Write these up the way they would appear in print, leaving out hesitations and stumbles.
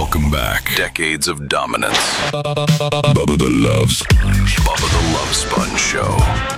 Welcome back. Decades of dominance. Bubba the Love Sponge. Bubba the Love Sponge Show.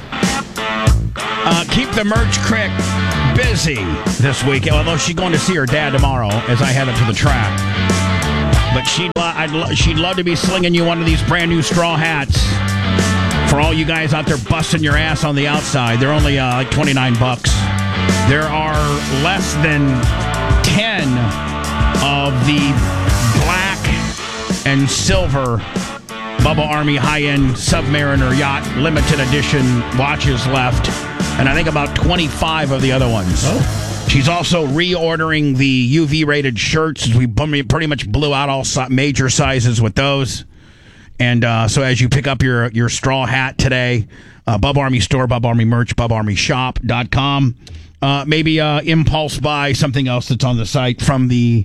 Keep the merch crick busy this weekend. Although she's going to see her dad tomorrow as I head up to the track. But she'd love to be slinging you one of these brand new straw hats. For all you guys out there busting your ass on the outside, they're only like $29. There are less than 10 of the black and silver Bubba Army high-end Submariner yacht limited edition watches left, and I think about 25 of the other ones. Oh. She's also reordering the UV-rated shirts. We pretty much blew out all major sizes with those. And so as you pick up your straw hat today, Bubba Army store, Bubba Army merch, BubbaArmyShop.com. Maybe impulse buy something else that's on the site from the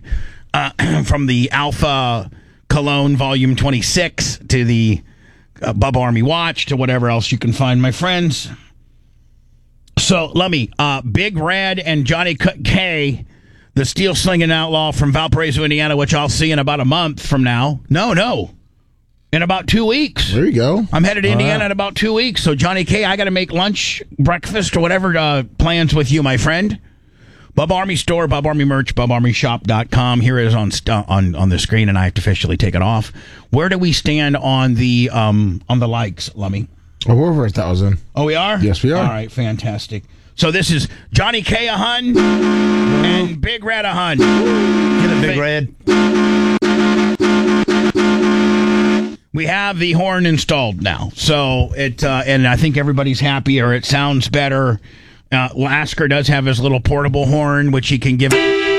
Alpha Cologne Volume 26 to the Bubba Army watch to whatever else you can find, my friends. So let me, Big Red and Johnny K, the steel slinging outlaw from Valparaiso, Indiana, which I'll see in about a month from now. No. In about 2 weeks. There you go. I'm headed to Indiana in about 2 weeks. So, Johnny K, I got to make lunch, breakfast, or whatever plans with you, my friend. Bubba Army store, Bubba Army merch, BubbaArmyShop.com. Here it is on the screen, and I have to officially take it off. Where do we stand on the likes, Lummy? Oh, we're over 1,000. Oh, we are? Yes, we are. All right, fantastic. So this is Johnny K. a hun and Big Red a hun. Get it, Big Red. We have the horn installed now, so and I think everybody's happy, or it sounds better. Lasker does have his little portable horn, which he can give,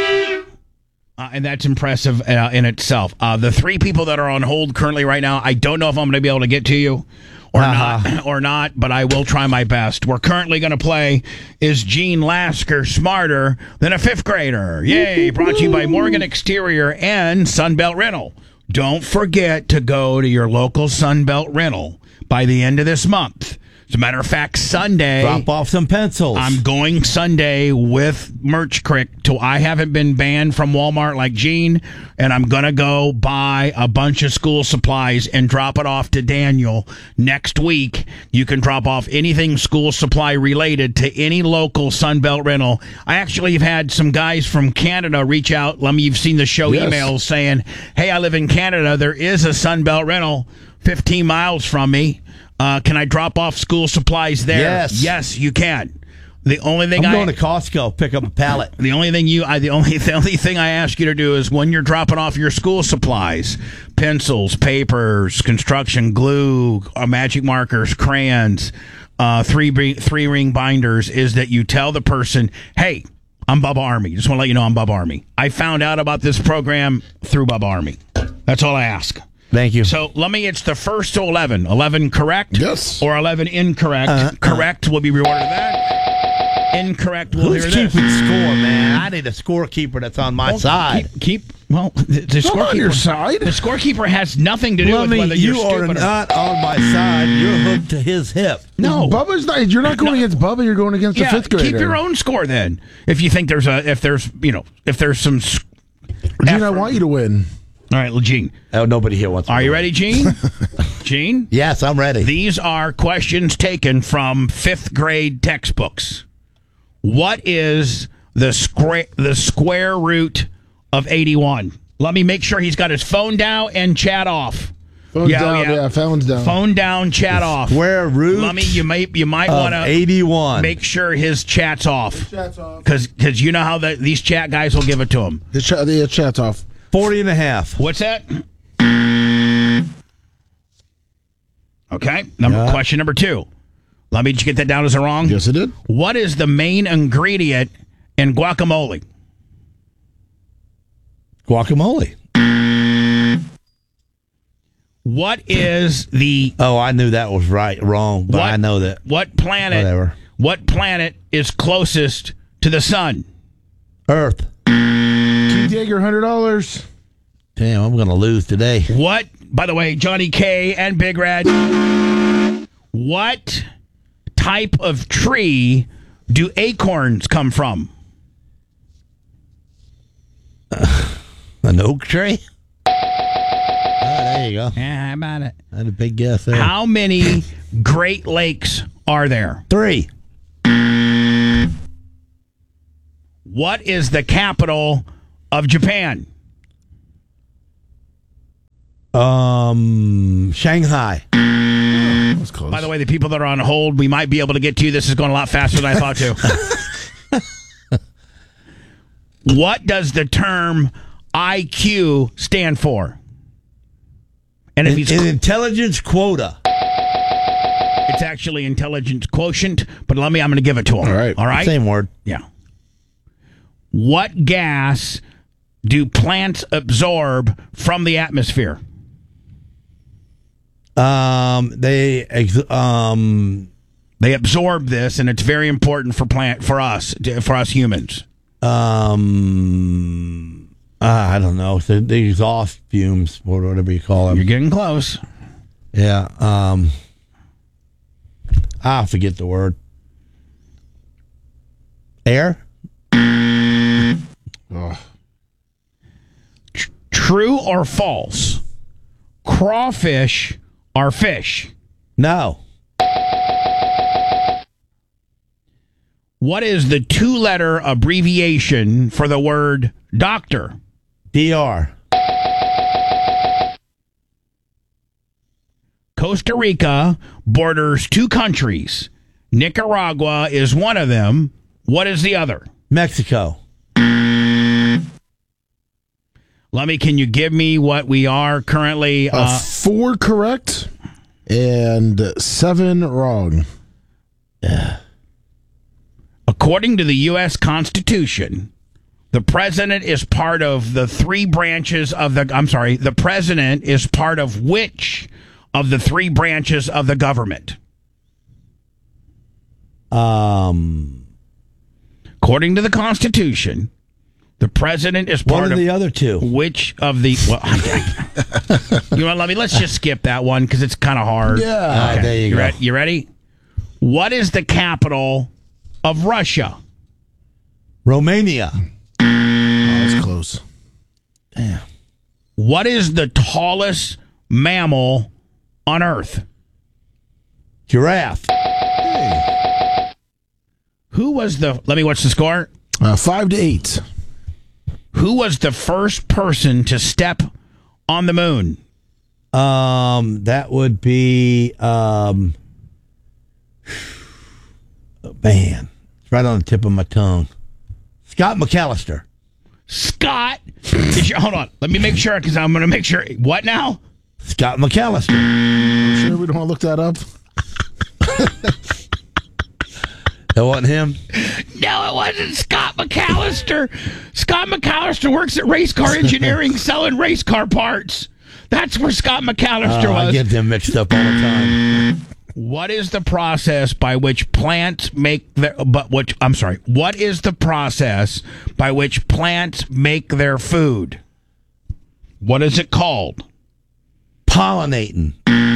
and that's impressive in itself. The three people that are on hold currently right now, I don't know if I'm going to be able to get to you or not, but I will try my best. We're currently going to play Is Gene Lasker Smarter Than a Fifth Grader? Yay! Brought to you by Morgan Exterior and Sunbelt Rental. Don't forget to go to your local Sunbelt rental by the end of this month. As a matter of fact, Sunday... Drop off some pencils. I'm going Sunday with Merch Crick till I haven't been banned from Walmart like Gene, and I'm going to go buy a bunch of school supplies and drop it off to Daniel next week. You can drop off anything school supply related to any local Sunbelt rental. I actually have had some guys from Canada reach out. You've seen the show emails saying, hey, I live in Canada. There is a Sunbelt rental 15 miles from me. Can I drop off school supplies there? Yes, you can. The only thing I'm going to Costco, pick up a pallet. The only thing I ask you to do is when you're dropping off your school supplies, pencils, papers, construction glue, magic markers, crayons, three ring binders, is that you tell the person, hey, I'm Bubba Army. Just want to let you know I'm Bubba Army. I found out about this program through Bubba Army. That's all I ask. Thank you. So, it's the first to 11. 11 correct? Yes. Or 11 incorrect. Correct will be rewarded that. Incorrect will hear Who's this. keeping score, man? I need a scorekeeper that's on my side. The scorekeeper. On your side? The scorekeeper has nothing to do with whether you're you stupid are or not on my side. You're hooked to his hip. No. Bubba's not. You're not going against Bubba. You're going against the fifth grader. Keep your own score then. If you think there's some. Gene, I want you to win. All right, Gene. Oh, nobody here wants to Are you win. ready, Gene? Gene? Yes, I'm ready. These are questions taken from fifth grade textbooks. What is the square root of 81? Let me make sure he's got his phone down and chat off. Phone's down. Yeah, phone's down. Phone down, chat off. Square root. Lummy, you might want to 81. Make sure his chat's off. Chat's off. Because you know how these chat guys will give it to him. The chat's off. 40 and a half. What's that? Okay. Question number 2. Let me just get that down as a wrong. Yes, it did. What is the main ingredient in guacamole? Guacamole. What is the... Oh, I knew that was wrong, but I know that. What planet... Whatever. What planet is closest to the sun? Earth. Keith Yeager, $100. Damn, I'm going to lose today. What, by the way, Johnny K and Big Red, what type of tree do acorns come from? An oak tree? There you go. Yeah, how about it? I had a big guess there. How many Great Lakes are there? 3. What is the capital of Japan? Shanghai. That was close. By the way, the people that are on hold, we might be able to get to. This is going a lot faster than I thought to. What does the term IQ stand for? And if he's An intelligence quota. it's actually intelligence quotient, but I'm going to give it to him. All right. Same word. Yeah. What gas do plants absorb from the atmosphere? They absorb this, and it's very important for us humans. I don't know. The exhaust fumes, or whatever you call them. You're getting close. Yeah. I forget the word. Air? Oh. True or false? Crawfish are fish. No. What is the 2-letter abbreviation for the word doctor? DR. Costa Rica borders 2 countries. Nicaragua is one of them. What is the other? Mexico. Lummy, can you give me what we are currently? 4 correct and 7 wrong. According to the U.S. Constitution, the president is part of the 3 branches of the... I'm sorry, the president is part of which of the 3 branches of the government? According to the Constitution, the president is part One of the other 2. which of the... Well, you know what, Lummy, let's just skip that one because it's kind of hard. Yeah. There you go. You ready? What is the capital of Russia? Romania. Oh, that's close. Damn. What is the tallest mammal on Earth? Giraffe. Who was the... Let me watch the score. 5-8. Who was the first person to step on the moon? That would be man. It's right on the tip of my tongue. Scott McAllister. Scott. Hold on. Let me make sure because I'm going to make sure. What now? Scott McAllister. Sure we don't want to look that up? That wasn't him? No, it wasn't Scott McAllister. Scott McAllister works at Race Car Engineering selling race car parts. That's where Scott McAllister I was. get them mixed up all the time. What is the process by which plants make their... What is the process by which plants make their food? What is it called? Pollinating.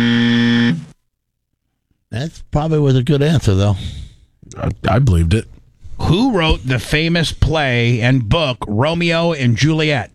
That probably was a good answer, though. I believed it. Who wrote the famous play and book Romeo and Juliet?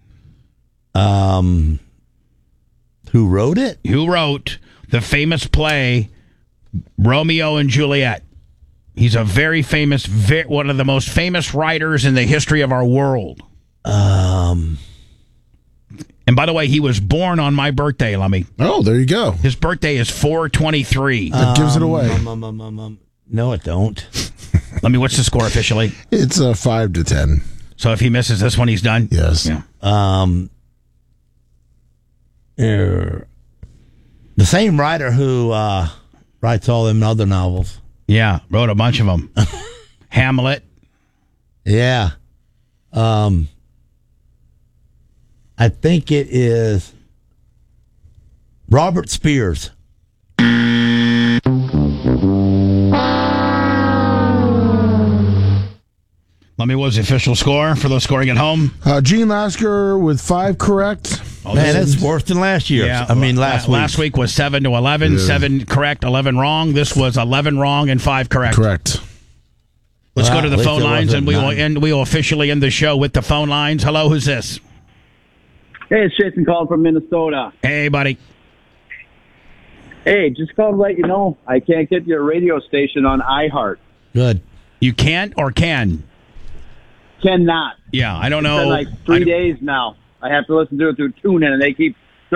Who wrote it? Who wrote the famous play Romeo and Juliet? He's a very famous, one of the most famous writers in the history of our world. And by the way, he was born on my birthday, Lummy. Oh, there you go. His birthday is 4/23. That gives it away. No, it don't. Lummy, what's the score officially? It's 5-10. So if he misses this one, he's done? Yes. Yeah. The same writer who writes all them other novels. Yeah, wrote a bunch of them. Hamlet. Yeah. I think it is Robert Spears. Let me, what was the official score for those scoring at home? Gene Lasker with 5 correct. Man, that's worse than last year. Yeah, last week. Last week was 7-11. Yeah. 7 correct, 11 wrong. This was 11 wrong and 5 correct. Correct. Let's go to At the least phone it lines, wasn't and we will officially end the show with the phone lines. Hello, who's this? Hey, it's Jason calling from Minnesota. Hey, buddy. Hey, just called to let you know I can't get your radio station on iHeart. Good. You can't or can? Cannot. Yeah, I don't It's know. been like 3 days now. I have to listen to it through TuneIn, and they keep